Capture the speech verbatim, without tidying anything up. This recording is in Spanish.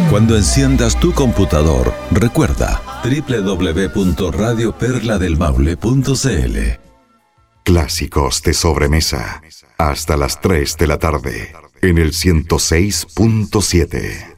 Cuando enciendas tu computador, recuerda doble u doble u doble u punto radio perla del maule punto c l. Clásicos de sobremesa, hasta las tres de la tarde, en el ciento seis punto siete.